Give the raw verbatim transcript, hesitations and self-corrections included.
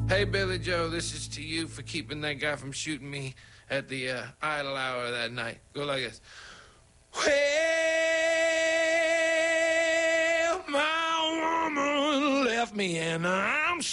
Hey, Billy Joe, this is to you for keeping that guy from shooting me at the uh, idle hour that night. Go like this. Well, my woman left me and I'm